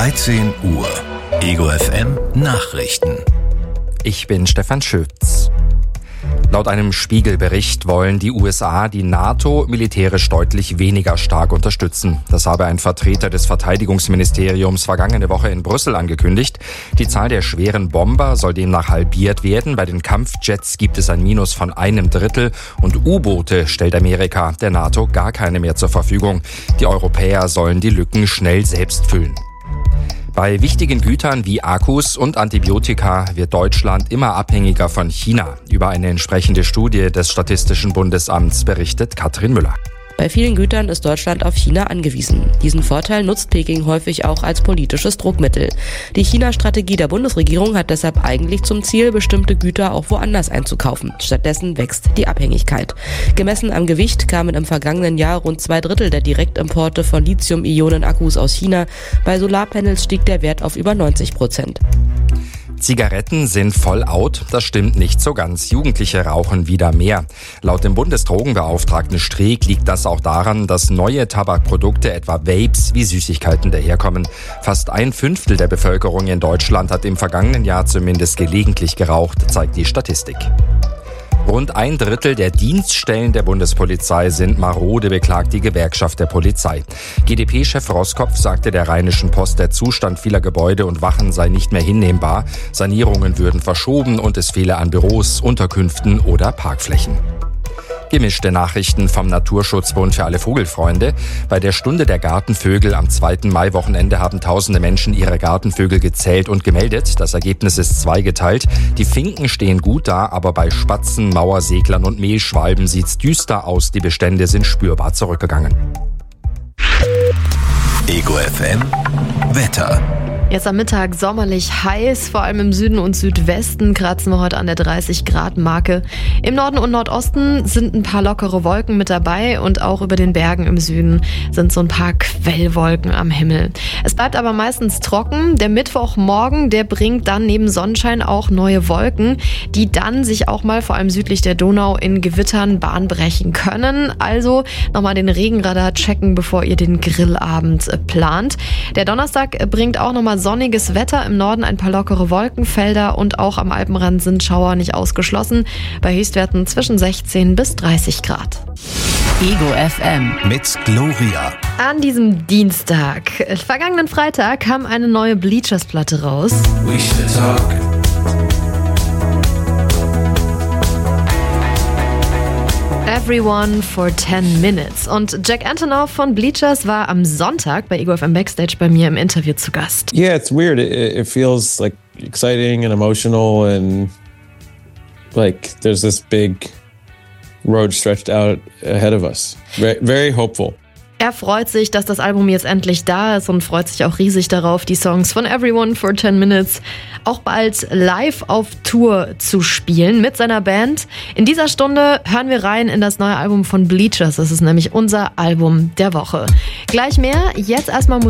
13 Uhr. Ego FM Nachrichten. Ich bin Stefan Schütz. Laut einem Spiegel-Bericht wollen die USA die NATO militärisch deutlich weniger stark unterstützen. Das habe ein Vertreter des Verteidigungsministeriums vergangene Woche in Brüssel angekündigt. Die Zahl der schweren Bomber soll demnach halbiert werden. Bei den Kampfjets gibt es ein Minus von 1/3 und U-Boote stellt Amerika der NATO gar keine mehr zur Verfügung. Die Europäer sollen die Lücken schnell selbst füllen. Bei wichtigen Gütern wie Akkus und Antibiotika wird Deutschland immer abhängiger von China. Über eine entsprechende Studie des Statistischen Bundesamts berichtet Katrin Müller. Bei vielen Gütern ist Deutschland auf China angewiesen. Diesen Vorteil nutzt Peking häufig auch als politisches Druckmittel. Die China-Strategie der Bundesregierung hat deshalb eigentlich zum Ziel, bestimmte Güter auch woanders einzukaufen. Stattdessen wächst die Abhängigkeit. Gemessen am Gewicht kamen im vergangenen Jahr rund 2/3 der Direktimporte von Lithium-Ionen-Akkus aus China. Bei Solarpanels stieg der Wert auf über 90%. Zigaretten sind voll out, das stimmt nicht so ganz. Jugendliche rauchen wieder mehr. Laut dem Bundesdrogenbeauftragten Streeck liegt das auch daran, dass neue Tabakprodukte, etwa Vapes, wie Süßigkeiten daherkommen. Fast 1/5 der Bevölkerung in Deutschland hat im vergangenen Jahr zumindest gelegentlich geraucht, zeigt die Statistik. Rund 1/3 der Dienststellen der Bundespolizei sind marode, beklagt die Gewerkschaft der Polizei. GdP-Chef Roskopf sagte der Rheinischen Post, der Zustand vieler Gebäude und Wachen sei nicht mehr hinnehmbar. Sanierungen würden verschoben und es fehle an Büros, Unterkünften oder Parkflächen. Gemischte Nachrichten vom Naturschutzbund für alle Vogelfreunde. Bei der Stunde der Gartenvögel am 2. Mai-Wochenende haben tausende Menschen ihre Gartenvögel gezählt und gemeldet. Das Ergebnis ist zweigeteilt. Die Finken stehen gut da, aber bei Spatzen, Mauerseglern und Mehlschwalben sieht's düster aus. Die Bestände sind spürbar zurückgegangen. Ego FM Wetter. Jetzt am Mittag sommerlich heiß, vor allem im Süden und Südwesten kratzen wir heute an der 30-Grad-Marke. Im Norden und Nordosten sind ein paar lockere Wolken mit dabei und auch über den Bergen im Süden sind so ein paar Quellwolken am Himmel. Es bleibt aber meistens trocken. Der Mittwochmorgen, der bringt dann neben Sonnenschein auch neue Wolken, die dann sich auch mal vor allem südlich der Donau in Gewittern Bahn brechen können. Also nochmal den Regenradar checken, bevor ihr den Grillabend plant. Der Donnerstag bringt auch nochmal sonniges Wetter, im Norden ein paar lockere Wolkenfelder und auch am Alpenrand sind Schauer nicht ausgeschlossen, bei Höchstwerten zwischen 16 bis 30 Grad. Ego FM mit Gloria. An diesem Dienstag, vergangenen Freitag, kam eine neue Bleachers-Platte raus. We should talk. Everyone for 10 Minutes. Und Jack Antonoff von Bleachers war am Sonntag bei Ego FM Backstage bei mir im Interview zu Gast. Yeah, it's weird. It feels like exciting and emotional and like there's this big road stretched out ahead of us. Very, very hopeful. Er freut sich, dass das Album jetzt endlich da ist und freut sich auch riesig darauf, die Songs von Everyone for 10 Minutes auch bald live auf Tour zu spielen mit seiner Band. In dieser Stunde hören wir rein in das neue Album von Bleachers. Das ist nämlich unser Album der Woche. Gleich mehr, jetzt erstmal